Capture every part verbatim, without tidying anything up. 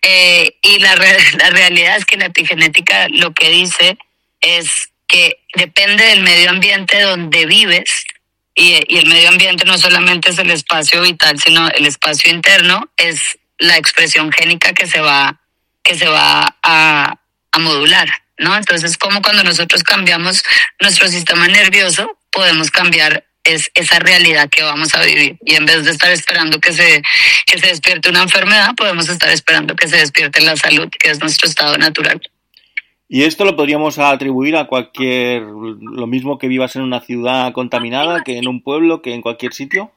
Eh, y la, re- la realidad es que la epigenética lo que dice es que depende del medio ambiente donde vives, y, y el medio ambiente no solamente es el espacio vital, sino el espacio interno, es la expresión génica que se va, que se va a, a modular, ¿no? Entonces, como cuando nosotros cambiamos nuestro sistema nervioso, podemos cambiar es esa realidad que vamos a vivir. Y en vez de estar esperando que se, que se despierte una enfermedad, podemos estar esperando que se despierte la salud, que es nuestro estado natural. ¿Y esto lo podríamos atribuir a cualquier, lo mismo que vivas en una ciudad contaminada, que en un pueblo, que en cualquier sitio?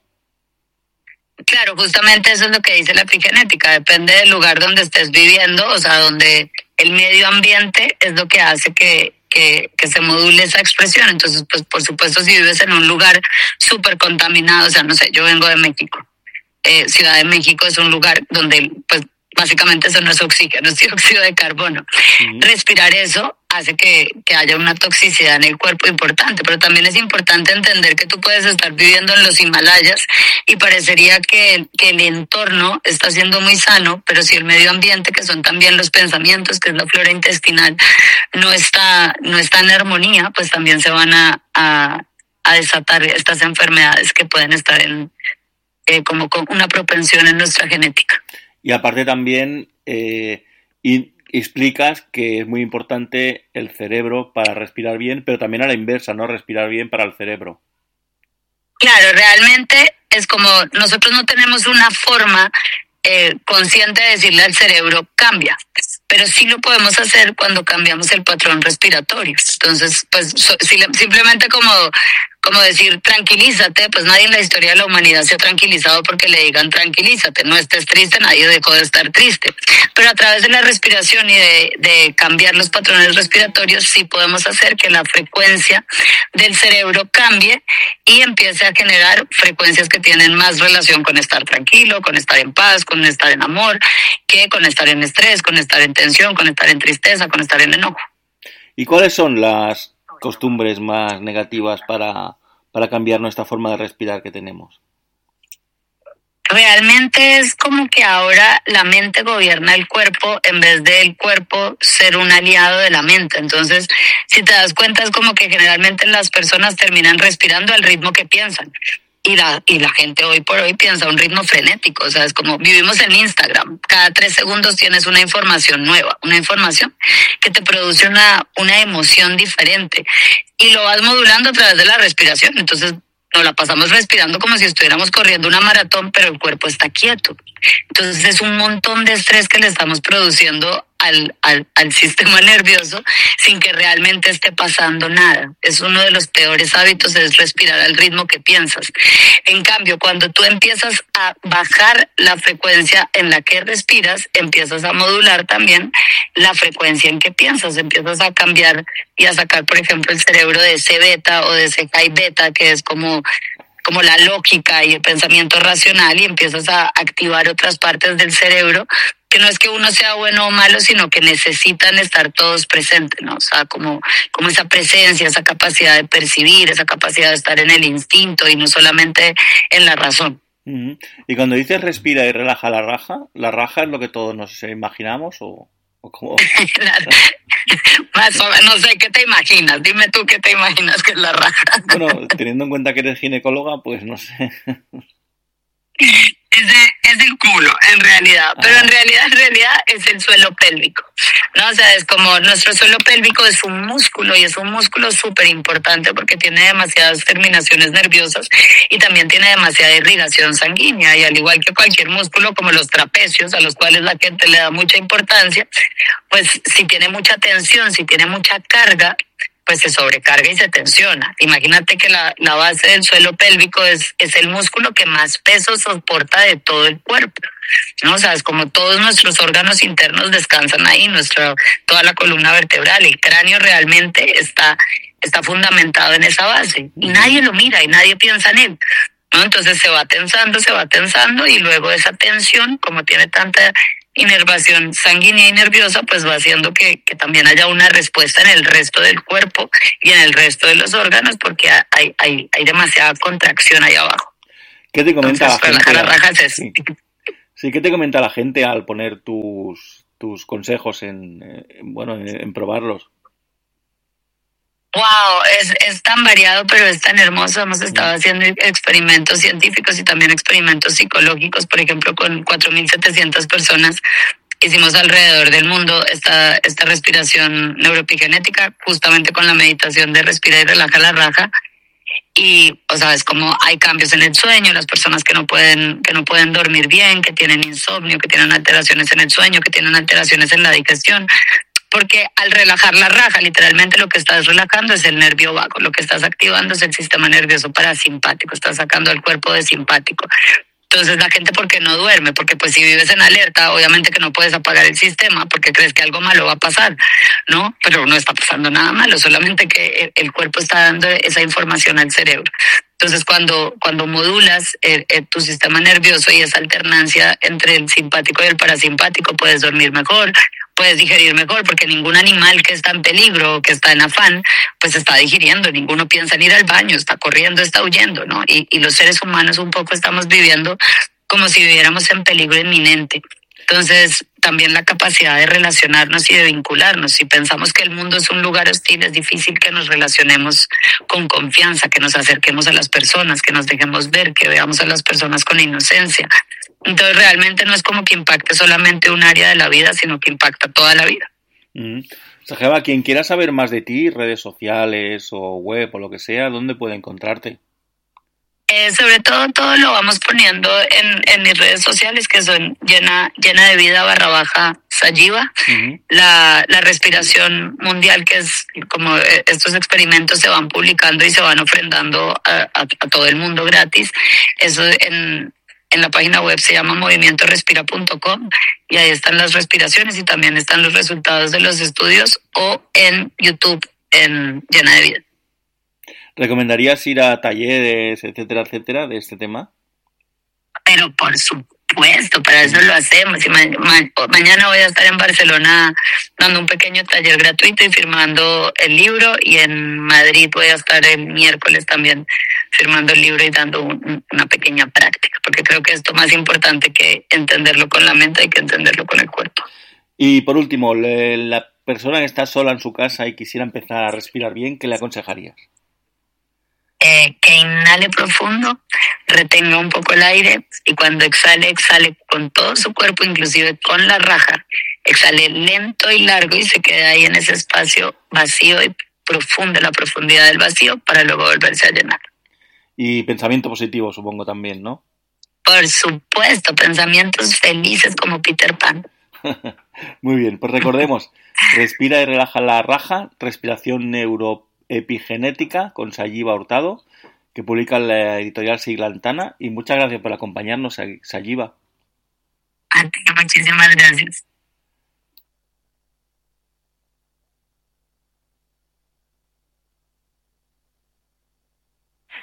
Claro, justamente eso es lo que dice la epigenética. Depende del lugar donde estés viviendo, o sea, donde el medio ambiente es lo que hace que, que, que se module esa expresión. Entonces, pues por supuesto, si vives en un lugar súper contaminado, o sea, no sé, yo vengo de México. Eh, Ciudad de México es un lugar donde, pues, básicamente eso no es oxígeno, es dióxido de carbono. Uh-huh. Respirar eso hace que, que haya una toxicidad en el cuerpo importante, pero también es importante entender que tú puedes estar viviendo en los Himalayas y parecería que, que el entorno está siendo muy sano, pero si el medio ambiente, que son también los pensamientos, que es la flora intestinal, no está, no está en armonía, pues también se van a, a, a desatar estas enfermedades que pueden estar en, eh, como con una propensión en nuestra genética. Y aparte también eh, y explicas que es muy importante el cerebro para respirar bien, pero también a la inversa, ¿no? Respirar bien para el cerebro. Claro, realmente es como nosotros no tenemos una forma eh, consciente de decirle al cerebro cambia, pero sí lo podemos hacer cuando cambiamos el patrón respiratorio. Entonces, pues so, si, simplemente como, como decir tranquilízate, pues nadie en la historia de la humanidad se ha tranquilizado porque le digan tranquilízate, no estés triste, nadie dejó de estar triste. Pero a través de la respiración y de, de cambiar los patrones respiratorios, sí podemos hacer que la frecuencia del cerebro cambie y empiece a generar frecuencias que tienen más relación con estar tranquilo, con estar en paz, con estar en amor, que con estar en estrés, con estar en tensión, con estar en tristeza, con estar en enojo. ¿Y cuáles son las costumbres más negativas para, para cambiar nuestra forma de respirar que tenemos? Realmente es como que ahora la mente gobierna el cuerpo en vez del cuerpo ser un aliado de la mente. Entonces, si te das cuenta, es como que generalmente las personas terminan respirando al ritmo que piensan. Y la, y la gente hoy por hoy piensa a un ritmo frenético, o sea, es como vivimos en Instagram, cada tres segundos tienes una información nueva, una información que te produce una, una emoción diferente y lo vas modulando a través de la respiración. Entonces nos la pasamos respirando como si estuviéramos corriendo una maratón, pero el cuerpo está quieto. Entonces es un montón de estrés que le estamos produciendo al, al, al sistema nervioso sin que realmente esté pasando nada. Es uno de los peores hábitos, es respirar al ritmo que piensas. En cambio, cuando tú empiezas a bajar la frecuencia en la que respiras, empiezas a modular también la frecuencia en que piensas. Empiezas a cambiar y a sacar, por ejemplo, el cerebro de ese beta o de ese high beta, que es como como la lógica y el pensamiento racional, y empiezas a activar otras partes del cerebro que no es que uno sea bueno o malo, sino que necesitan estar todos presentes, ¿no? O sea, como, como esa presencia, esa capacidad de percibir, esa capacidad de estar en el instinto y no solamente en la razón. Uh-huh. Y cuando dices respira y relaja la raja, ¿la raja es lo que todos nos imaginamos o...? ¿Cómo? Más o menos, no sé, ¿qué te imaginas? Dime tú qué te imaginas que es la raja. Bueno, teniendo en cuenta que eres ginecóloga, pues no sé. Es, de, es del culo, en realidad, pero ah. en realidad, en realidad es el suelo pélvico, ¿no? O sea, es como nuestro suelo pélvico es un músculo y es un músculo súper importante porque tiene demasiadas terminaciones nerviosas y también tiene demasiada irrigación sanguínea, y al igual que cualquier músculo, como los trapecios, a los cuales la gente le da mucha importancia, pues si tiene mucha tensión, si tiene mucha carga, pues se sobrecarga y se tensiona. Imagínate que la, la base del suelo pélvico es, es el músculo que más peso soporta de todo el cuerpo, ¿no? O sea, es como todos nuestros órganos internos descansan ahí, nuestra, toda la columna vertebral, el cráneo realmente está, está fundamentado en esa base. Y nadie lo mira y nadie piensa en él, ¿no? Entonces se va tensando, se va tensando y luego esa tensión, como tiene tanta inervación sanguínea y nerviosa, pues va haciendo que, que también haya una respuesta en el resto del cuerpo y en el resto de los órganos, porque hay, hay, hay demasiada contracción ahí abajo. ¿Qué te comenta Entonces, la gente? Relajar las rajas es... Sí. Sí, ¿qué te comenta la gente al poner tus, tus consejos en, en bueno, en, en probarlos? Wow, es, es tan variado, pero es tan hermoso. Hemos estado Mm. haciendo experimentos científicos y también experimentos psicológicos, por ejemplo, con cuatro mil setecientas personas. Hicimos alrededor del mundo esta, esta respiración neuroepigenética, justamente con la meditación de respira y relaja la raja. Y, o sea, es como hay cambios en el sueño, las personas que no pueden, que no pueden dormir bien, que tienen insomnio, que tienen alteraciones en el sueño, que tienen alteraciones en la digestión. Porque al relajar la raja, literalmente lo que estás relajando es el nervio vago, lo que estás activando es el sistema nervioso parasimpático, estás sacando el cuerpo de simpático. Entonces la gente, ¿por qué no duerme? Porque pues si vives en alerta, obviamente que no puedes apagar el sistema porque crees que algo malo va a pasar, ¿no? Pero no está pasando nada malo, solamente que el cuerpo está dando esa información al cerebro. Entonces cuando, cuando modulas eh, eh, tu sistema nervioso y esa alternancia entre el simpático y el parasimpático, puedes dormir mejor, puedes digerir mejor, porque ningún animal que está en peligro, que está en afán, pues está digiriendo, ninguno piensa en ir al baño, está corriendo, está huyendo, ¿no? Y, y los seres humanos un poco estamos viviendo como si viviéramos en peligro inminente. Entonces, también la capacidad de relacionarnos y de vincularnos. Si pensamos que el mundo es un lugar hostil, es difícil que nos relacionemos con confianza, que nos acerquemos a las personas, que nos dejemos ver, que veamos a las personas con inocencia. Entonces, realmente no es como que impacte solamente un área de la vida, sino que impacta toda la vida. Mm. Sajeba, quien quiera saber más de ti, redes sociales o web o lo que sea, ¿dónde puede encontrarte? Eh, sobre todo, todo lo vamos poniendo en, en mis redes sociales, que son llena, llena de vida barra baja Sayiva. Uh-huh. La, la respiración mundial, que es como estos experimentos se van publicando y se van ofrendando a, a, a todo el mundo gratis. Eso en, en la página web se llama movimiento respira punto com y ahí están las respiraciones y también están los resultados de los estudios, o en YouTube en Llena de Vida. ¿Recomendarías ir a talleres, etcétera, etcétera, de este tema? Pero por supuesto, para eso lo hacemos. Y ma- ma- mañana voy a estar en Barcelona dando un pequeño taller gratuito y firmando el libro, y en Madrid voy a estar el miércoles también firmando el libro y dando un, una pequeña práctica, porque creo que esto más importante que entenderlo con la mente, hay que entenderlo con el cuerpo. Y por último, la persona que está sola en su casa y quisiera empezar a respirar bien, ¿qué le aconsejarías? Eh, que inhale profundo, retenga un poco el aire y cuando exhale, exhale con todo su cuerpo, inclusive con la raja. Exhale lento y largo y se quede ahí en ese espacio vacío y profundo, la profundidad del vacío, para luego volverse a llenar. Y pensamiento positivo, supongo también, ¿no? Por supuesto, pensamientos felices como Peter Pan. Muy bien, pues recordemos, respira y relaja la raja, respiración neuro epigenética con Sayiva Hurtado, que publica en la editorial Siglantana, y muchas gracias por acompañarnos, Sayiva. A ti, muchísimas gracias.